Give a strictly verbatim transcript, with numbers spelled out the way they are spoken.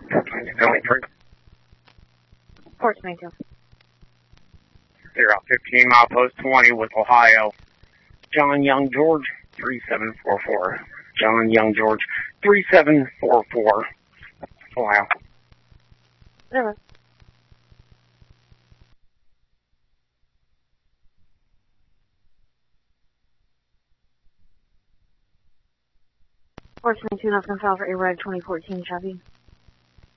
Only three. four twenty-two. You're out fifteen, mile post twenty with Ohio. John Young George, three seven four four. John Young George, three seven four four. Ohio. Zero. four twenty-two, North Gonzales for A-Ride twenty fourteen Chevy.